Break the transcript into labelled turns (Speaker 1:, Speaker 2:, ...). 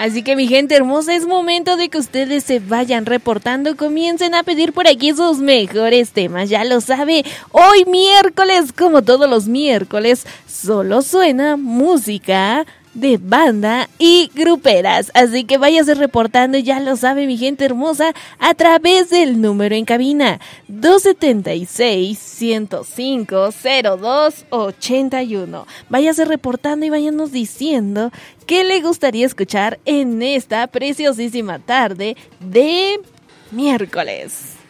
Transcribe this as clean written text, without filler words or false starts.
Speaker 1: Así que mi gente hermosa, es momento de que ustedes se vayan reportando, comiencen a pedir por aquí sus mejores temas, ya lo sabe, hoy miércoles, como todos los miércoles, solo suena música de banda y gruperas, así que váyase reportando, ya lo sabe mi gente hermosa, a través del número en cabina 276-105-0281. Váyase reportando y váyanos diciendo qué le gustaría escuchar en esta preciosísima tarde de miércoles.